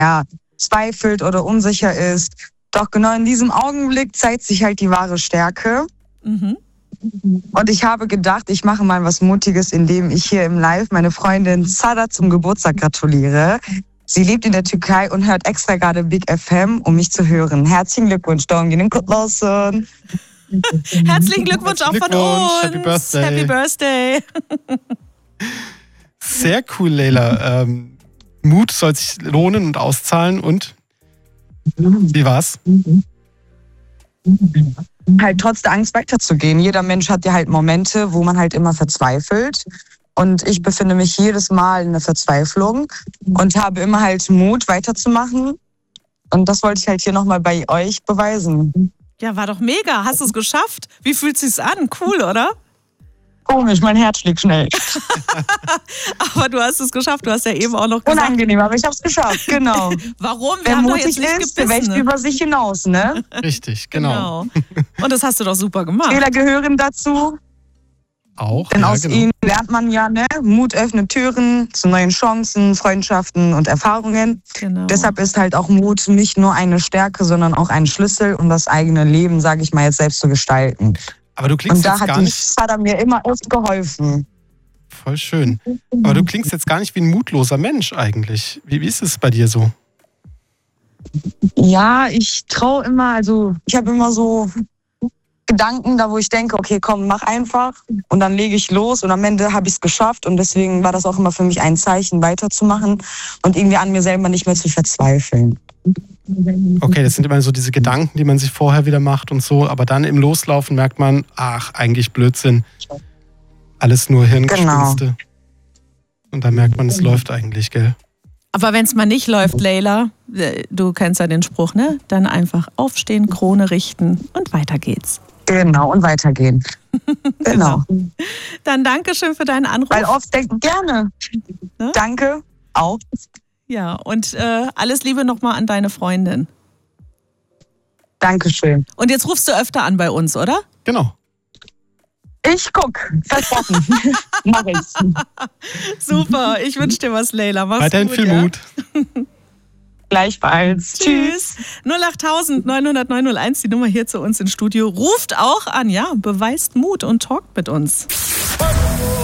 zweifelt oder unsicher ist. Doch genau in diesem Augenblick zeigt sich halt die wahre Stärke. Mhm. Und ich habe gedacht, ich mache mal was Mutiges, indem ich hier im Live meine Freundin Sada zum Geburtstag gratuliere. Sie lebt in der Türkei und hört extra gerade Big FM, um mich zu hören. Herzlichen Glückwunsch, Dongin Kutlason. Herzlichen Glückwunsch auch von uns. Happy Birthday. Happy Birthday. Sehr cool, Leila. Mut soll sich lohnen und auszahlen. Und wie war's? Halt trotz der Angst weiterzugehen. Jeder Mensch hat ja halt Momente, wo man halt immer verzweifelt. Und ich befinde mich jedes Mal in der Verzweiflung und habe immer halt Mut, weiterzumachen. Und das wollte ich halt hier nochmal bei euch beweisen. Ja, war doch mega. Hast du es geschafft? Wie fühlt es sich an? Cool, oder? Komisch, mein Herz schlägt schnell. Aber du hast es geschafft. Du hast ja eben auch noch gesagt. Unangenehm, aber ich habe es geschafft, genau. Warum? Wir Wer haben doch mutig jetzt nicht ist, der gebissen, wächst über sich hinaus, ne? Richtig, genau. Und das hast du doch super gemacht. Fehler gehören dazu. Auch. Denn aus genau. ihnen lernt man ja, ne? Mut öffnet Türen zu neuen Chancen, Freundschaften und Erfahrungen. Genau. Deshalb ist halt auch Mut nicht nur eine Stärke, sondern auch ein Schlüssel, um das eigene Leben, sage ich mal, jetzt selbst zu gestalten. Aber du klingst Und da jetzt hat gar die nicht. Sada mir immer oft geholfen. Voll schön. Aber du klingst jetzt gar nicht wie ein mutloser Mensch eigentlich. Wie ist es bei dir so? Ja, ich traue immer, also ich habe immer so Gedanken da, wo ich denke, okay, komm, mach einfach. Und dann lege ich los und am Ende habe ich es geschafft. Und deswegen war das auch immer für mich ein Zeichen, weiterzumachen und irgendwie an mir selber nicht mehr zu verzweifeln. Okay, das sind immer so diese Gedanken, die man sich vorher wieder macht und so. Aber dann im Loslaufen merkt man, ach, eigentlich Blödsinn. Alles nur Hirngespinste. Genau. Und dann merkt man, es läuft eigentlich, gell? Aber wenn es mal nicht läuft, Leila, du kennst ja den Spruch, ne? Dann einfach aufstehen, Krone richten und weiter geht's. Genau, und weitergehen. Genau. Dann danke schön für deinen Anruf. Weil oft denken, gerne. Ne? Danke, auch. Ja, und alles Liebe nochmal an deine Freundin. Dankeschön. Und jetzt rufst du öfter an bei uns, oder? Genau. Ich guck, versprochen. Mach ich. Super, ich wünsche dir was, Leila. Mach's Weiterhin gut, viel ja? Mut. Gleichfalls. Tschüss. 08000 900 901, die Nummer hier zu uns ins Studio. Ruft auch an, ja, beweist Mut und talkt mit uns.